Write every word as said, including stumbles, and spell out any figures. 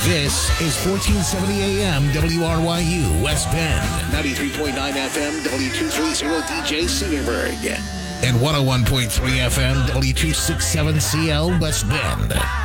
This is fourteen seventy A M W R Y U West Bend, ninety-three point nine F M W two thirty D J Cedarburg, and one oh one point three F M W two sixty-seven C L West Bend.